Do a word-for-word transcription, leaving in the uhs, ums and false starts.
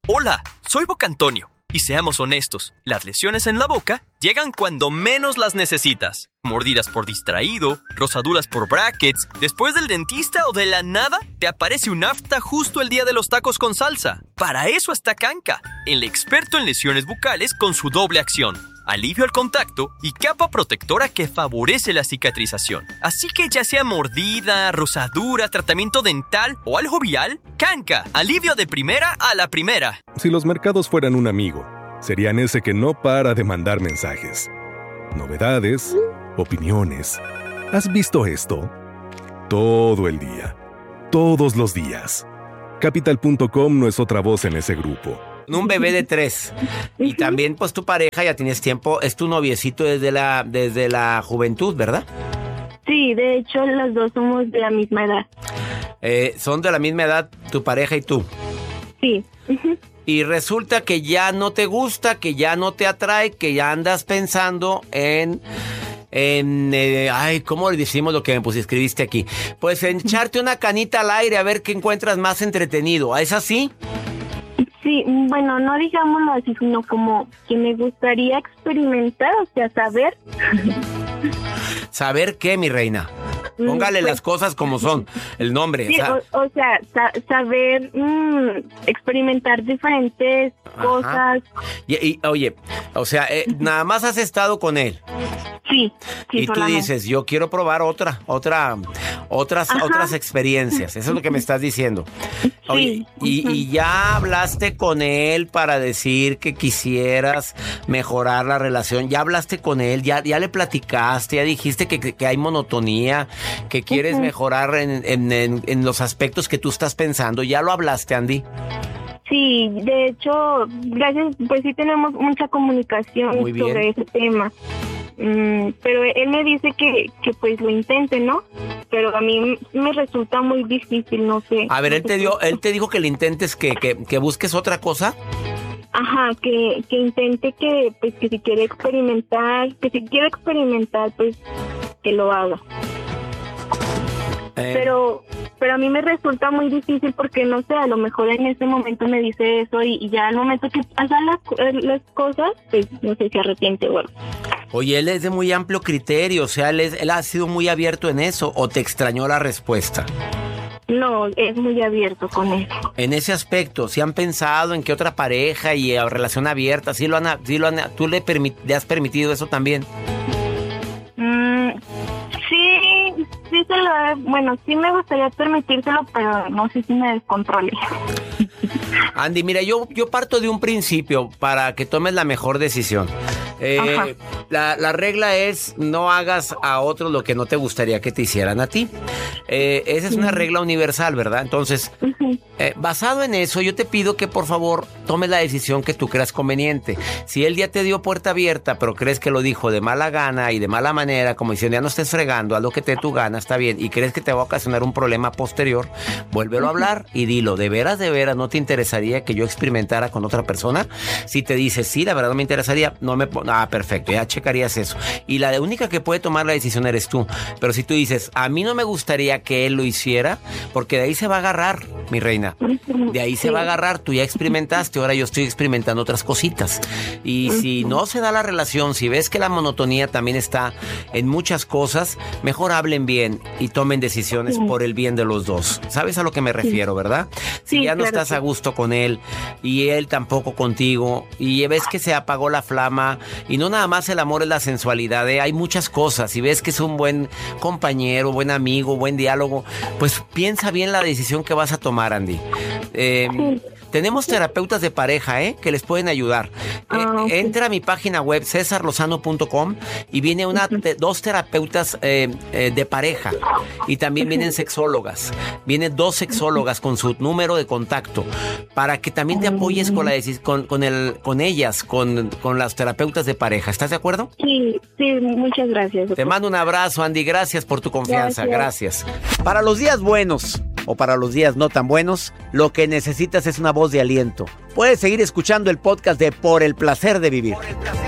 Hola, soy Boca Antonio. Y seamos honestos, las lesiones en la boca llegan cuando menos las necesitas. Mordidas por distraído, rosaduras por brackets, después del dentista o de la nada, te aparece un afta justo el día de los tacos con salsa. Para eso está Kanka, el experto en lesiones bucales con su doble acción. Alivio al contacto y capa protectora que favorece la cicatrización. Así que ya sea mordida, rosadura, tratamiento dental o algo vial, Kanka, alivio de primera a la primera. Si los mercados fueran un amigo, serían ese que no para de mandar mensajes. Novedades, opiniones. ¿Has visto esto? Todo el día. Todos los días. Capital punto com no es otra voz en ese grupo. Un bebé de tres. Y también, pues, tu pareja, ya tienes tiempo, es tu noviecito desde la, desde la juventud, ¿verdad? Sí, de hecho, los dos somos de la misma edad. Eh, ¿Son de la misma edad tu pareja y tú? Sí. Y resulta que ya no te gusta, que ya no te atrae, que ya andas pensando en... En, eh, ay, ¿cómo le decimos lo que pues escribiste aquí? Pues en echarte una canita al aire a ver qué encuentras más entretenido. ¿Es así? Sí, bueno, no digámoslo así, sino como que me gustaría experimentar, o sea, saber. ¿Saber qué, mi reina? Póngale pues, las cosas como son, el nombre. Sí, o, o sea, sa- saber mmm, experimentar diferentes Ajá. cosas. Y, y, oye, o sea, eh, nada más has estado con él. Sí, sí. Y tú solamente. Dices, yo quiero probar otra, otra, otras, Ajá. otras experiencias. Eso es lo que me estás diciendo. Oye, sí. y, y ya hablaste con él para decir que quisieras mejorar la relación. Ya hablaste con él, ya, ya le platicaste, ya dijiste que, que, que hay monotonía, que quieres uh-huh. mejorar en, en, en, en los aspectos que tú estás pensando. ¿Ya lo hablaste, Andy? Sí, de hecho, gracias, pues sí tenemos mucha comunicación sobre ese tema. Mm, pero él me dice que, que pues lo intente, ¿no? Pero a mí me resulta muy difícil, no sé. A ver, no él sé te dio, él te dijo que le intentes, que, que, que busques otra cosa. Ajá, que, que intente que, pues que si quiere experimentar, que si quiere experimentar, pues que lo haga. Eh. Pero, pero a mí me resulta muy difícil porque no sé, a lo mejor en ese momento me dice eso y, y ya al momento que pasan las, las cosas, pues no sé si arrepiente o algo. Oye, él es de muy amplio criterio, o sea, él, es, él ha sido muy abierto en eso, ¿o te extrañó la respuesta? No, es muy abierto con eso. En ese aspecto, ¿sí han pensado en qué otra pareja y a relación abierta? ¿Sí lo han, sí lo han, ¿tú le, permit, le has permitido eso también? Mm, sí, sí se lo he, bueno, sí me gustaría permitírselo, pero no sé si me descontrole. Andy, mira, yo, yo parto de un principio para que tomes la mejor decisión. Eh, la, la regla es no hagas a otros lo que no te gustaría que te hicieran a ti. Eh, esa es una regla universal, ¿verdad? Entonces, eh, basado en eso, yo te pido que por favor tomes la decisión que tú creas conveniente. Si él ya te dio puerta abierta, pero crees que lo dijo de mala gana y de mala manera, como diciendo ya no estés fregando, haz lo que te dé tu gana, está bien, y crees que te va a ocasionar un problema posterior, vuélvelo a hablar y dilo, ¿de veras, de veras no te interesaría que yo experimentara con otra persona? Si te dice, sí, la verdad no me interesaría, no me... Ah, perfecto, ya checarías eso. Y la única que puede tomar la decisión eres tú. Pero si tú dices, a mí no me gustaría que él lo hiciera, porque de ahí se va a agarrar, mi reina. De ahí se va a agarrar, tú ya experimentaste, ahora yo estoy experimentando otras cositas. Y si no se da la relación, si ves que la monotonía también está en muchas cosas, mejor hablen bien y tomen decisiones por el bien de los dos. ¿Sabes a lo que me refiero, verdad? Si sí, ya no claro, estás sí. a gusto con él y él tampoco contigo y ves que se apagó la flama y no nada más el amor es la sensualidad, ¿eh? Hay muchas cosas. Si ves que es un buen compañero, buen amigo, buen diálogo, pues piensa bien la decisión que vas a tomar, Andy. Eh, sí. Tenemos terapeutas de pareja, ¿eh? Que les pueden ayudar. Ah, eh, okay. Entra a mi página web, cesar lozano punto com, y viene una, te, dos terapeutas eh, eh, de pareja. Y también vienen sexólogas. Vienen dos sexólogas con su número de contacto para que también te apoyes con, la, con, con, el, con ellas, con, con las terapeutas de pareja. ¿Estás de acuerdo? Sí, sí, muchas gracias. Doctor. Te mando un abrazo, Andy. Gracias por tu confianza. Gracias. Gracias. Para los días buenos o para los días no tan buenos, lo que necesitas es una voz de aliento. Puedes seguir escuchando el podcast de Por el Placer de Vivir.